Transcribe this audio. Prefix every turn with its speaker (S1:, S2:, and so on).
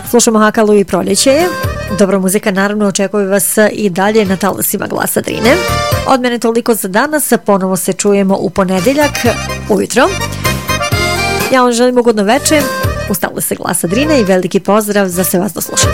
S1: Slušamo Hakalu i Proljeće je. Dobra muzika naravno očekuje vas i dalje na talasima Glasa Drine. Od mene toliko za danas, ponovo se čujemo u ponedeljak ujutro. Ja vam želim ugodno večer, ustali se Glasa Drine i veliki pozdrav za sve vas do slušanja.